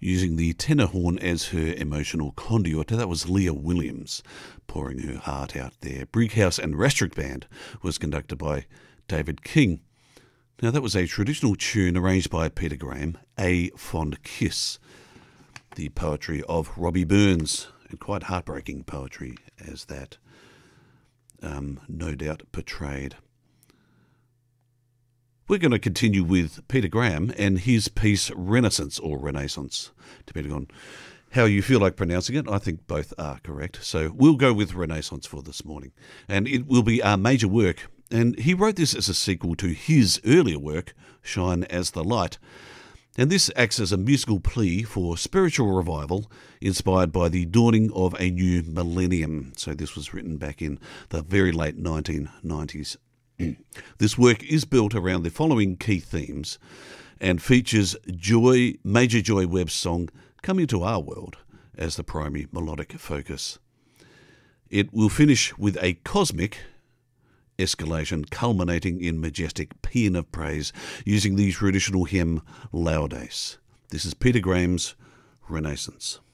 using the tenor horn as her emotional conduit. That was Leah Williams pouring her heart out there. Brighouse and Rastrick Band was conducted by David King. Now that was a traditional tune arranged by Peter Graham, A Fond Kiss, the poetry of Robbie Burns, and quite heartbreaking poetry as that no doubt portrayed. We're going to continue with Peter Graham and his piece Renaissance or Renaissance, depending on how you feel like pronouncing it. I think both are correct. So we'll go with Renaissance for this morning. And it will be our major work. And he wrote this as a sequel to his earlier work, Shine as the Light. And this acts as a musical plea for spiritual revival inspired by the dawning of a new millennium. So this was written back in the very late 1990s. This work is built around the following key themes and features Major Joy Webb's song Come Into Our World as the primary melodic focus. It will finish with a cosmic escalation culminating in majestic paean of praise using the traditional hymn Laudes. This is Peter Graham's Renaissance.